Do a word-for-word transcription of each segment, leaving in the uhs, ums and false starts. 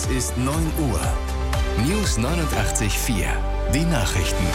Es ist neun Uhr. News neunundachtzig Komma vier. Die Nachrichten.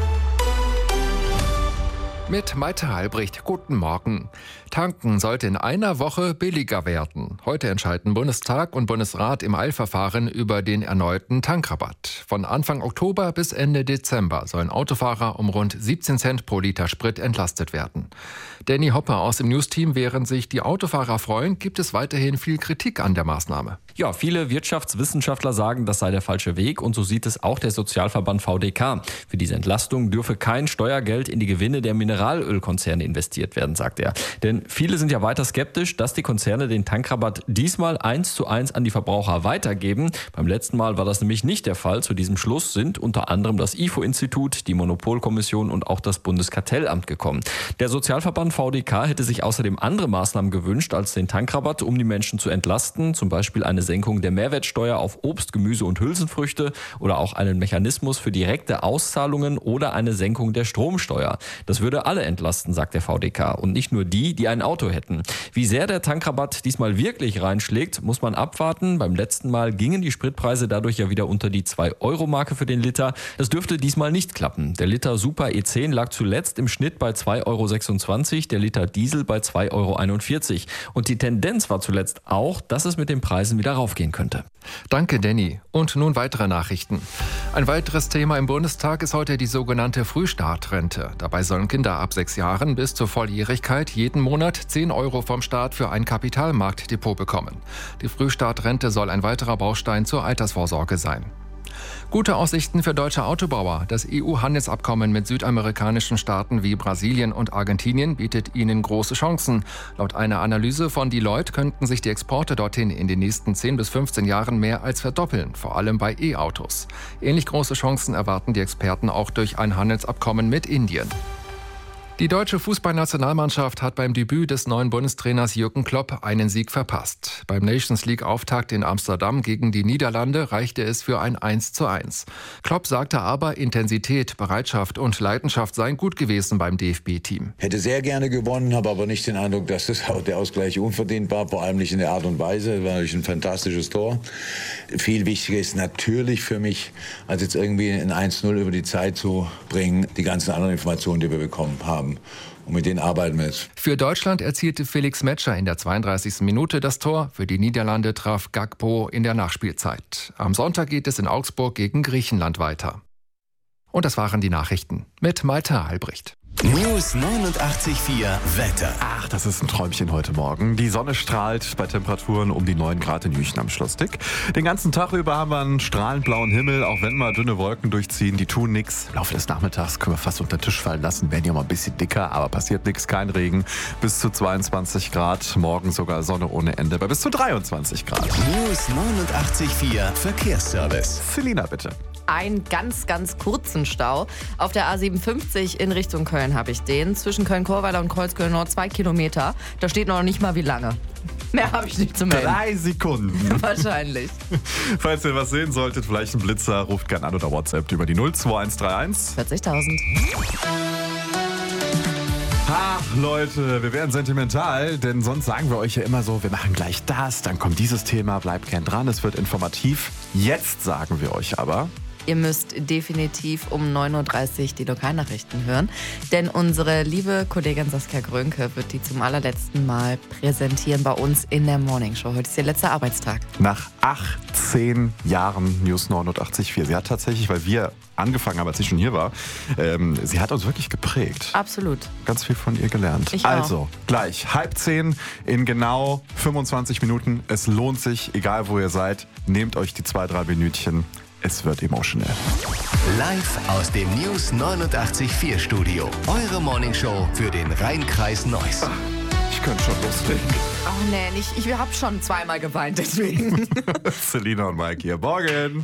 Mit Malte Halbricht, guten Morgen. Tanken sollte in einer Woche billiger werden. Heute entscheiden Bundestag und Bundesrat im Eilverfahren über den erneuten Tankrabatt. Von Anfang Oktober bis Ende Dezember sollen Autofahrer um rund siebzehn Cent pro Liter Sprit entlastet werden. Danny Hopper aus dem News-Team, während sich die Autofahrer freuen, gibt es weiterhin viel Kritik an der Maßnahme. Ja, viele Wirtschaftswissenschaftler sagen, das sei der falsche Weg, und so sieht es auch der Sozialverband V D K. Für diese Entlastung dürfe kein Steuergeld in die Gewinne der Mineralölkonzerne investiert werden, sagt er. Denn viele sind ja weiter skeptisch, dass die Konzerne den Tankrabatt diesmal eins zu eins an die Verbraucher weitergeben. Beim letzten Mal war das nämlich nicht der Fall. Zu diesem Schluss sind unter anderem das I F O-Institut, die Monopolkommission und auch das Bundeskartellamt gekommen. Der Sozialverband V D K hätte sich außerdem andere Maßnahmen gewünscht als den Tankrabatt, um die Menschen zu entlasten, zum Beispiel eine Senkung der Mehrwertsteuer auf Obst, Gemüse und Hülsenfrüchte oder auch einen Mechanismus für direkte Auszahlungen oder eine Senkung der Stromsteuer. Das würde alle entlasten, sagt der V D K, und nicht nur die, die ein Auto hätten. Wie sehr der Tankrabatt diesmal wirklich reinschlägt, muss man abwarten. Beim letzten Mal gingen die Spritpreise dadurch ja wieder unter die zwei Euro Marke für den Liter. Das dürfte diesmal nicht klappen. Der Liter Super E zehn lag zuletzt im Schnitt bei zwei Euro sechsundzwanzig, der Liter Diesel bei zwei Euro einundvierzig. Und die Tendenz war zuletzt auch, dass es mit den Preisen wieder raufgehen könnte. Danke, Danny. Und nun weitere Nachrichten. Ein weiteres Thema im Bundestag ist heute die sogenannte Frühstartrente. Dabei sollen Kinder ab sechs Jahren bis zur Volljährigkeit jeden Monat zehn Euro vom Staat für ein Kapitalmarktdepot bekommen. Die Frühstartrente soll ein weiterer Baustein zur Altersvorsorge sein. Gute Aussichten für deutsche Autobauer. Das E U-Handelsabkommen mit südamerikanischen Staaten wie Brasilien und Argentinien bietet ihnen große Chancen. Laut einer Analyse von Deloitte könnten sich die Exporte dorthin in den nächsten zehn bis fünfzehn Jahren mehr als verdoppeln, vor allem bei E-Autos. Ähnlich große Chancen erwarten die Experten auch durch ein Handelsabkommen mit Indien. Die deutsche Fußballnationalmannschaft hat beim Debüt des neuen Bundestrainers Jürgen Klopp einen Sieg verpasst. Beim Nations League-Auftakt in Amsterdam gegen die Niederlande reichte es für ein eins zu eins. Klopp sagte aber, Intensität, Bereitschaft und Leidenschaft seien gut gewesen beim D F B-Team. Hätte sehr gerne gewonnen, habe aber nicht den Eindruck, dass das, der Ausgleich unverdient war, vor allem nicht in der Art und Weise. Es war natürlich ein fantastisches Tor. Viel wichtiger ist natürlich für mich, als jetzt irgendwie ein eins null über die Zeit zu bringen, die ganzen anderen Informationen, die wir bekommen haben. Und mit denen arbeiten wir jetzt. Für Deutschland erzielte Felix Metscher in der zweiunddreißigsten Minute das Tor. Für die Niederlande traf Gakpo in der Nachspielzeit. Am Sonntag geht es in Augsburg gegen Griechenland weiter. Und das waren die Nachrichten mit Malte Halbricht. News neunundachtzig Komma vier Wetter. Ach, das ist ein Träumchen heute Morgen. Die Sonne strahlt bei Temperaturen um die neun Grad in Jüchen am Schlossstick. Den ganzen Tag über haben wir einen strahlend blauen Himmel, auch wenn mal dünne Wolken durchziehen, die tun nichts. Im Laufe des Nachmittags können wir fast unter den Tisch fallen lassen, werden ja mal ein bisschen dicker, aber passiert nichts, kein Regen. Bis zu zweiundzwanzig Grad, morgen sogar Sonne ohne Ende bei bis zu dreiundzwanzig Grad. News neunundachtzig Komma vier Verkehrsservice. Selina, bitte. Einen ganz, ganz kurzen Stau. Auf der A siebenundfünfzig in Richtung Köln habe ich den. Zwischen Köln-Chorweiler und Kreuzköln-Nord zwei Kilometer. Da steht noch nicht mal wie lange. Mehr habe ich nicht zu melden. Drei Sekunden. Wahrscheinlich. Falls ihr was sehen solltet, vielleicht ein Blitzer, ruft gerne an oder WhatsApp über die null zwei eins drei eins. vierzigtausend. Ach Leute, wir werden sentimental, denn sonst sagen wir euch ja immer so, wir machen gleich das, dann kommt dieses Thema, bleibt gern dran, es wird informativ. Jetzt sagen wir euch aber... Ihr müsst definitiv um neun Uhr dreißig die Lokalnachrichten hören, denn unsere liebe Kollegin Saskia Grönke wird die zum allerletzten Mal präsentieren bei uns in der Morningshow. Heute ist ihr letzter Arbeitstag. Nach achtzehn Jahren News neunundachtzig Komma vier. Sie hat tatsächlich, weil wir angefangen haben, als sie schon hier war, ähm, sie hat uns wirklich geprägt. Absolut. Ganz viel von ihr gelernt. Ich auch. Also, gleich halb zehn in genau fünfundzwanzig Minuten. Es lohnt sich, egal wo ihr seid, nehmt euch die zwei, drei Minütchen. Es wird emotional. Live aus dem News neunundachtzig Komma vier Studio. Eure Morningshow für den Rhein-Kreis Neuss. Ich könnte schon loslegen. Oh nee, nicht. Ich habe schon zweimal geweint, deswegen. Selina und Mike hier. Morgen.